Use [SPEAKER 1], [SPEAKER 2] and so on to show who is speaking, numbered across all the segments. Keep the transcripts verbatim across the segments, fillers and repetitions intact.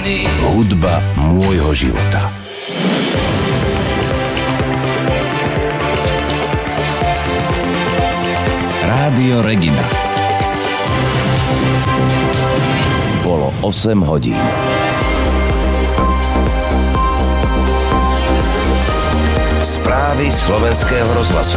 [SPEAKER 1] zranený.
[SPEAKER 2] Hudba môjho života. Rádio Regina. Bolo osem hodín. Správy slovenského rozhlasu.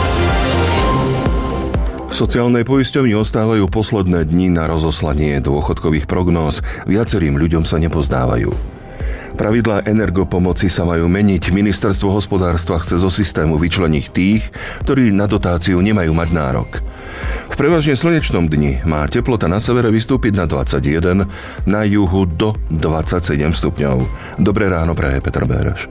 [SPEAKER 3] Sociálne poisťovne ostávajú posledné dni na rozoslanie dôchodkových prognóz. Viacerým ľuďom sa nepozdávajú. Pravidlá energopomoci sa majú meniť. Ministerstvo hospodárstva chce zo systému vyčleniť tých, ktorí na dotáciu nemajú mať nárok. V prevažne slnečnom dni má teplota na severe vystúpiť na dvadsaťjeden, na juhu do dvadsaťsedem stupňov. Dobré ráno praje Peter Béreš.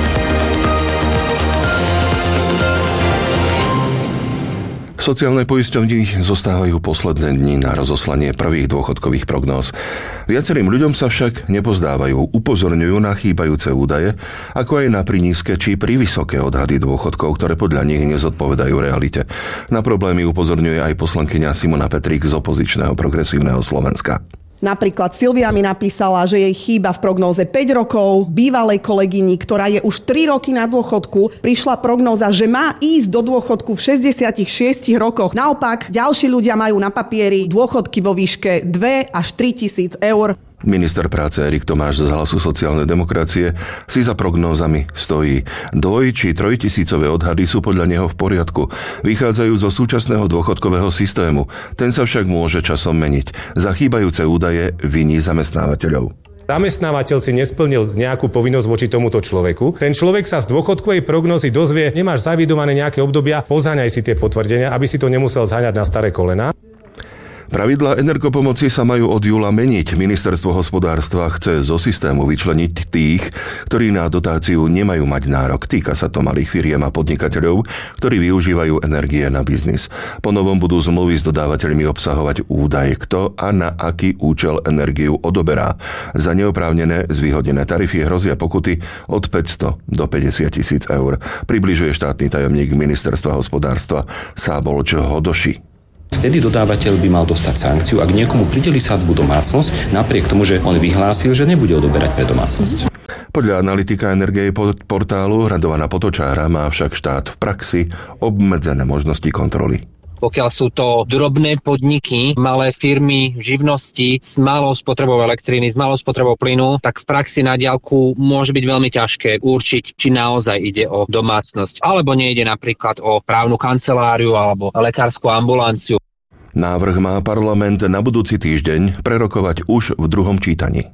[SPEAKER 3] Sociálne poisťovne zostávajú posledné dni na rozoslanie prvých dôchodkových prognóz. Viacerým ľuďom sa však nepozdávajú, upozorňujú na chýbajúce údaje, ako aj na prinízke či privysoké odhady dôchodkov, ktoré podľa nich nezodpovedajú realite. Na problémy upozorňuje aj poslankyňa Simona Petrík z opozičného Progresívneho Slovenska.
[SPEAKER 4] Napríklad Silvia mi napísala, že jej chýba v prognóze päť rokov. Bývalej kolegyni, ktorá je už tri roky na dôchodku, prišla prognóza, že má ísť do dôchodku v šesťdesiatich šiestich rokoch. Naopak, ďalší ľudia majú na papieri dôchodky vo výške dva až tri tisíc eur.
[SPEAKER 3] Minister práce Erik Tomáš z Hlasu sociálnej demokracie si za prognózami stojí. Dvoj- či trojtisícové odhady sú podľa neho v poriadku. Vychádzajú zo súčasného dôchodkového systému. Ten sa však môže časom meniť. Za chýbajúce údaje viní zamestnávateľov.
[SPEAKER 5] Zamestnávateľ si nesplnil nejakú povinnosť voči tomuto človeku. Ten človek sa z dôchodkovej prognózy dozvie, nemáš zavidované nejaké obdobia, pozáňaj si tie potvrdenia, aby si to nemusel zháňať na staré kolená.
[SPEAKER 3] Pravidlá energopomoci sa majú od júla meniť. Ministerstvo hospodárstva chce zo systému vyčleniť tých, ktorí na dotáciu nemajú mať nárok. Týka sa to malých firiem a podnikateľov, ktorí využívajú energie na biznis. Po novom budú zmluvy s dodávateľmi obsahovať údaj, kto a na aký účel energiu odoberá. Za neoprávnené zvýhodnené tarify hrozia pokuty od päťsto do päťdesiat tisíc eur. Približuje štátny tajomník Ministerstva hospodárstva Sábol Hodoši.
[SPEAKER 6] Vtedy dodávateľ by mal dostať sankciu, ak niekomu prideli sadzbu domácnosť, napriek tomu, že on vyhlásil, že nebude odoberať pre domácnosť.
[SPEAKER 3] Podľa analytika energie portálu Radovana Potočára má však štát v praxi obmedzené možnosti kontroly.
[SPEAKER 7] Pokiaľ sú to drobné podniky, malé firmy, živnosti s malou spotrebou elektriny, s malou spotrebou plynu, tak v praxi na diaľku môže byť veľmi ťažké určiť, či naozaj ide o domácnosť, alebo nejde napríklad o právnu kanceláriu alebo lekárskú ambulanciu.
[SPEAKER 3] Návrh má parlament na budúci týždeň prerokovať už v druhom čítaní.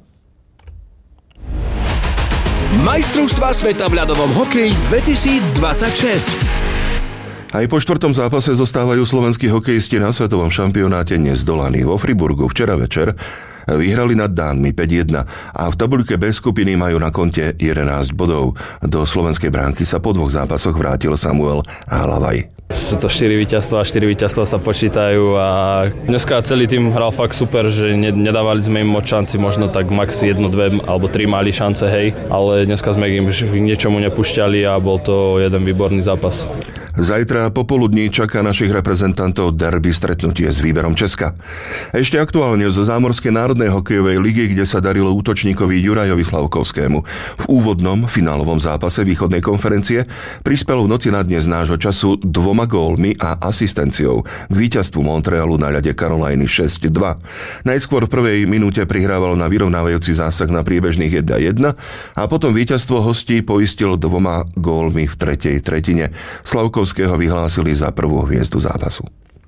[SPEAKER 2] Majstrovstvá sveta v ľadovom hokeji dvetisícdvadsaťšesť.
[SPEAKER 3] Aj po štvrtom zápase zostávajú slovenskí hokejisti na svetovom šampionáte nezdolaní. Vo Friburgu včera večer vyhrali nad Dánmi päť jedna a v tabuľke B skupiny majú na konte jedenásť bodov. Do slovenskej bránky sa po dvoch zápasoch vrátil Samuel Hlavaj.
[SPEAKER 8] Sú to štyri víťazstvá a štyri víťazstvá sa počítajú a dneska celý tým hral fakt super, že nedávali sme im moc šanci, možno tak max jedno, dve alebo tri mali šance, hej, ale dneska sme im k niečomu nepúšťali a bol to jeden výborný zápas.
[SPEAKER 3] Zajtra popoludní čaká našich reprezentantov derby stretnutie s výberom Česka. Ešte aktuálne zo Zámorskej národnej hokejovej ligy, kde sa darilo útočníkovi Jurajovi Slavkovskému. V úvodnom finálovom zápase východnej konferencie prispel v noci na dnes nášho času dvoma gólmi a asistenciou k víťazstvu Montrealu na ľade Caroliny šesť dva. Najskôr v prvej minúte prihrával na vyrovnávajúci zásah na priebežných jedna jedna a potom víťazstvo hostí poistil dvoma gólmi v tretej tretine. Slavkovského vyhlásili za prvú hviezdu zápasu.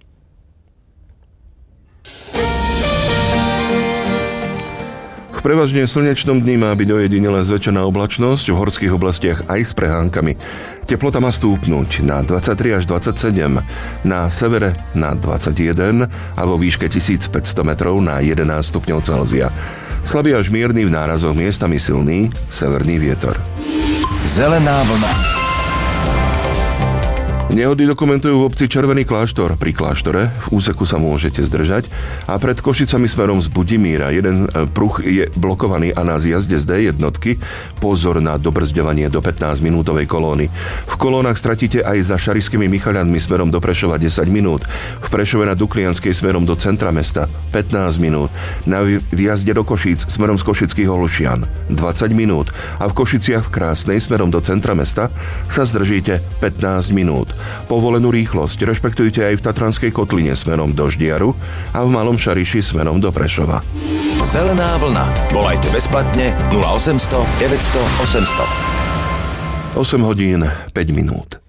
[SPEAKER 3] V prevažne slnečnom dni má byť ojedinele zväčšená oblačnosť, v horských oblastiach aj s prehánkami. Teplota má stúpnuť na dvadsaťtri až dvadsaťsedem, na severe na dvadsaťjeden a vo výške tisícpäťsto metrov na jedenásť stupňov Celzia. Slabý až mierny, v nárazoch miestami silný severný vietor.
[SPEAKER 2] Zelená vlna.
[SPEAKER 3] Nehody dokumentujú v obci Červený kláštor. Pri kláštore v úseku sa môžete zdržať a pred Košicami smerom z Budimíra jeden pruh je blokovaný a na zjazde z dé jednotky pozor na dobrzďovanie do pätnásťminútovej kolóny. V kolónach stratíte aj za Šarišskými Michaľanmi smerom do Prešova desať minút, v Prešove na Duklianskej smerom do centra mesta pätnásť minút, na vjazde do Košíc smerom z Košických Holušian dvadsať minút a v Košiciach v Krásnej smerom do centra mesta sa zdržíte pätnásť minút. Povolenú rýchlosť rešpektujte aj v Tatranskej kotline smerom do Ždiaru a v Malom Šariši smerom do Prešova.
[SPEAKER 2] Zelená vlna. Volajte bezplatne nula osemsto deväťsto osemsto.
[SPEAKER 3] osem hodín päť minút.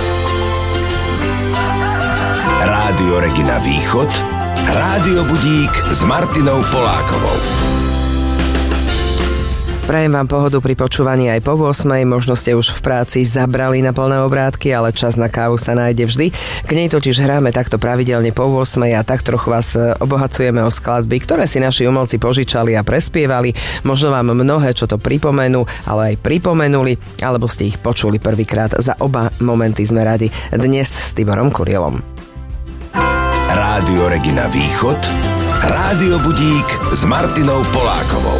[SPEAKER 2] Rádio Regina Východ. Rádio Budík s Martinou Polákovou.
[SPEAKER 1] Prajem vám pohodu pri počúvaní aj po ôsmej, možno ste už v práci zabrali na plné obrátky, ale čas na kávu sa nájde vždy. K nej totiž hráme takto pravidelne po ôsmej a tak trochu vás obohacujeme o skladby, ktoré si naši umelci požičali a prespievali. Možno vám mnohé, čo to pripomenú, ale aj pripomenuli, alebo ste ich počuli prvýkrát. Za oba momenty sme radi. Dnes s Tiborom Kurielom.
[SPEAKER 2] Rádio Regina Východ. Rádio Budík s Martinou Polákovou.